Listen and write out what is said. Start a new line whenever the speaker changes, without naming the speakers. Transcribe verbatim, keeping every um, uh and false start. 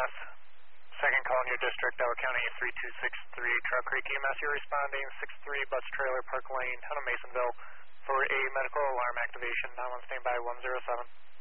S. Second call in your district, Delaware County three two six three, Trout Creek E M S. You're responding six three Bus Trailer Park Lane, town of Masonville, for a medical alarm activation. nine one standby one zero seven.